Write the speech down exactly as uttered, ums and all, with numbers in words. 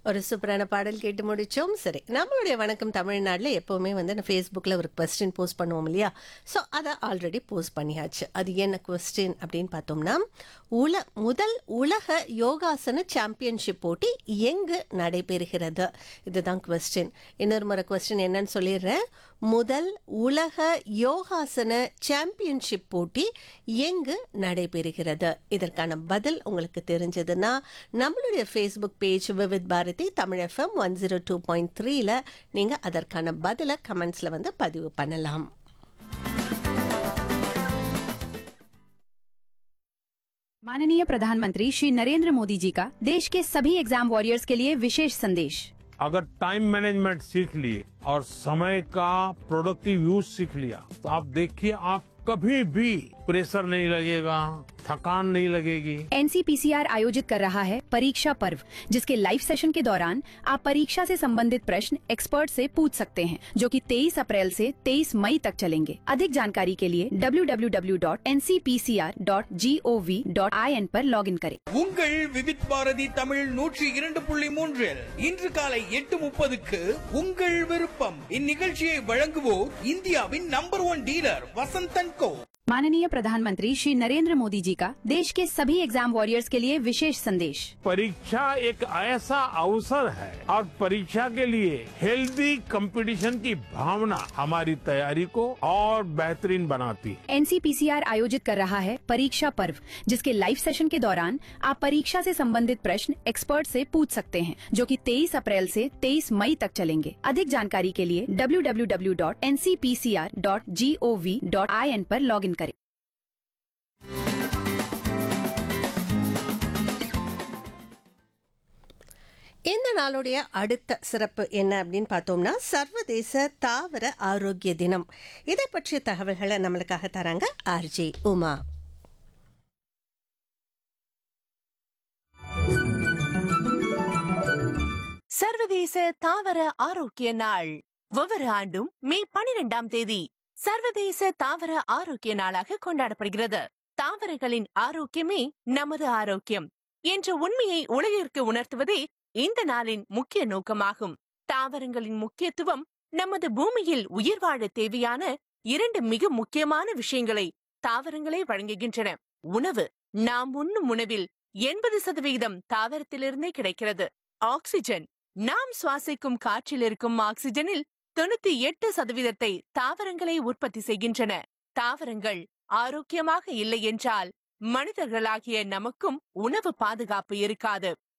ஒரு சூப்பரான பாடல் கேட்டு முடிச்சோம். சரி, நம்மளுடைய வணக்கம் தமிழ்நாடுல எப்பவுமே வந்து நான் Facebookல ஒரு கொஸ்டின் போஸ்ட் பண்ணுவோம் இல்லையா? ஸோ அதை ஆல்ரெடி போஸ்ட் பண்ணியாச்சு. அது என்ன கொஸ்டின் அப்படின்னு பார்த்தோம்னா, உல முதல் உலக யோகாசன சாம்பியன்ஷிப் போட்டி எங்கு நடைபெறுகிறது? இதுதான் கொஸ்டின். இன்னொரு முறை கொஸ்டின் என்னன்னு சொல்லிடுறேன். முதல் உலக யோகாசன சாம்பியன்ஷிப் போட்டி எங்கு நடைபெறுகிறது? இதற்கான பதில் உங்களுக்கு தெரிஞ்சதுன்னா நம்மளுடைய Facebook page Vividh Bharathi Tamil FM one zero two point த்ரீல நீங்க அதற்கான பதிலை கமெண்ட்ஸ்ல வந்து பதிவு பண்ணலாம். माननीय प्रधानमंत्री श्री नरेंद्र मोदी जी का देश के सभी एग्जाम वॉरियर्स के लिए विशेष संदेश। अगर टाइम मैनेजमेंट सीख लिए और समय का प्रोडक्टिव यूज सीख लिया तो आप देखिए आप कभी भी प्रेशर नहीं लगेगा, थकान नहीं लगेगी। एनसीपीसीआर आयोजित कर रहा है परीक्षा पर्व, जिसके लाइव सेशन के दौरान आप परीक्षा से संबंधित प्रश्न एक्सपर्ट से पूछ सकते हैं, जो कि तेईस अप्रैल से तेईस मई तक चलेंगे। अधिक जानकारी के लिए W W W dot N C P C R dot G O V dot I N पर लॉग इन करें। உங்கள் விவித் பாரதி தமிழ் நூற்றி இரண்டு புள்ளி மூன்றில் இன்று காலை எட்டு முப்பதுக்கு உங்கள் விருப்பம் இந்நிகழ்ச்சியை வழங்குவோர் இந்தியாவின் நம்பர் ஒன் டீலர் வசந்தன் கோ। माननीय प्रधानमंत्री श्री नरेंद्र मोदी जी का देश के सभी एग्जाम वॉरियर्स के लिए विशेष संदेश। परीक्षा एक ऐसा अवसर है और परीक्षा के लिए हेल्दी कंपटीशन की भावना हमारी तैयारी को और बेहतरीन बनाती है। एनसीपीसीआर आयोजित कर रहा है परीक्षा पर्व, जिसके लाइव सेशन के दौरान आप परीक्षा से संबंधित प्रश्न एक्सपर्ट से पूछ सकते हैं, जो कि तेईस अप्रैल से तेईस मई तक चलेंगे। अधिक जानकारी के लिए W W W dot N C P C R dot G O V dot I N पर लॉग इन करें। இந்த நாளுடைய அடுத்த சிறப்பு என்ன அப்படின்னு பார்த்தோம்னா சர்வதேச தாவர ஆரோக்கிய தினம். இதை பற்றிய தகவல்களை நம்மளுக்காக தராங்க ஆர்ஜே உமா. சர்வதேச தாவர ஆரோக்கிய நாள் ஒவ்வொரு ஆண்டும் மே பனிரெண்டாம் தேதி சர்வதேச தாவர ஆரோக்கிய நாளாக கொண்டாடப்படுகிறது. தாவரங்களின் ஆரோக்கியமே நமது ஆரோக்கியம் என்ற உண்மையை உலகிற்கு உணர்த்துவதே இந்த நாளின் முக்கிய நோக்கமாகும். தாவரங்களின் முக்கியத்துவம் நமது பூமியில் உயிர் வாழ தேவையான இரண்டு மிக முக்கியமான விஷயங்களை தாவரங்களே வழங்குகின்றன. உணவு. நாம் உண்ணும் உணவில் எண்பது சதவீதம் தாவரத்திலிருந்தே கிடைக்கிறது. ஆக்சிஜன். நாம் சுவாசிக்கும் காற்றில் இருக்கும் ஆக்சிஜனில் தொண்ணூத்தி எட்டு சதவீதத்தை தாவரங்களே உற்பத்தி செய்கின்றன. தாவரங்கள் ஆரோக்கியமாக இல்லை என்றால் மனிதர்களாகிய நமக்கும் உணவு பாதுகாப்பு இருக்காது.